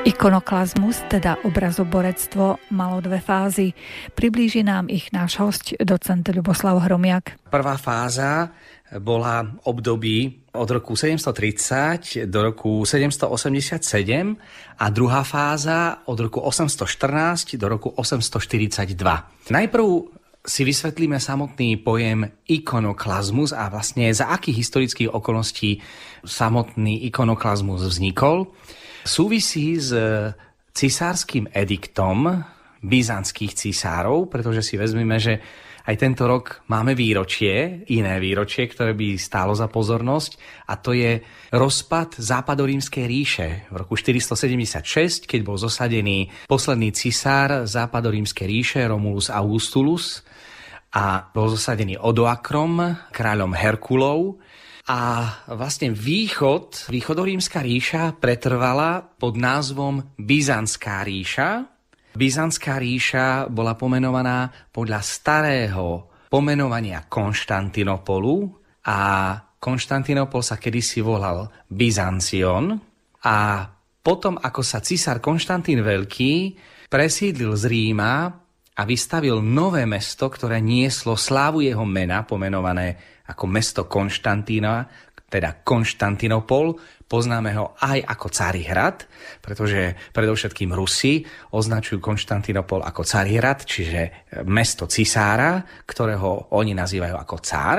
Ikonoklazmus, teda obrazoborectvo, malo dve fázy. Priblíži nám ich náš hosť, docent Ľuboslav Hromiak. Prvá fáza bola období od roku 730 do roku 787 a druhá fáza od roku 814 do roku 842. Najprv si vysvetlíme samotný pojem ikonoklazmus a vlastne za akých historických okolností samotný ikonoklazmus vznikol. Súvisí s cisárskym ediktom byzantských cisárov, pretože si vezmeme, že aj tento rok máme iné výročie, ktoré by stálo za pozornosť, a to je rozpad Západorímskej ríše v roku 476, keď bol zosadený posledný cisár Západorímskej ríše Romulus Augustulus a bol zosadený Odoakrom, kráľom Herkulov. A vlastne východorímska ríša pretrvala pod názvom Byzantská ríša. Byzantská ríša bola pomenovaná podľa starého pomenovania Konštantinopolu a Konštantinopol sa kedysi volal Byzancion. A potom, ako sa cisár Konštantín Veľký presídlil z Ríma a vystavil nové mesto, ktoré nieslo slávu jeho mena, pomenované ako mesto Konštantína, teda Konštantinopol, poznáme ho aj ako Carihrad, pretože predovšetkým Rusi označujú Konštantinopol ako Carihrad, čiže mesto cisára, ktorého oni nazývajú ako cár.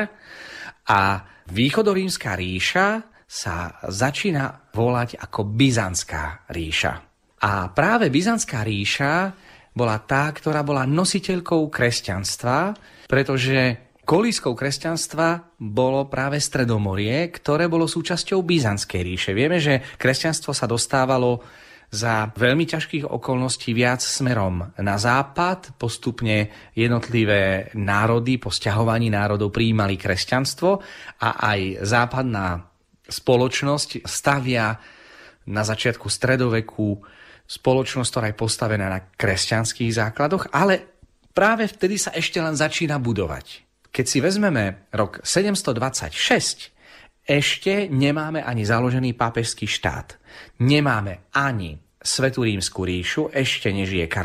A východorímska ríša sa začína volať ako Byzantská ríša. A práve Byzantská ríša bola tá, ktorá bola nositeľkou kresťanstva, pretože kolískou kresťanstva bolo práve Stredomorie, ktoré bolo súčasťou Byzantskej ríše. Vieme, že kresťanstvo sa dostávalo za veľmi ťažkých okolností viac smerom na západ. Postupne jednotlivé národy po sťahovaní národov prijímali kresťanstvo a aj západná spoločnosť stavia na začiatku stredoveku spoločnosť, ktorá je postavená na kresťanských základoch, ale práve vtedy sa ešte len začína budovať. Keď si vezmeme rok 726, ešte nemáme ani založený pápežský štát. Nemáme ani Svätú rímsku ríšu, ešte nežije Karol